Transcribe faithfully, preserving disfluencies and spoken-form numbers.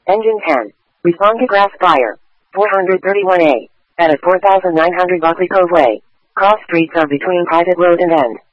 Engine ten. Respond to grass fire. four thirty-one A. At four thousand nine hundred Buckley Cove Way. Cross streets are between private road and end.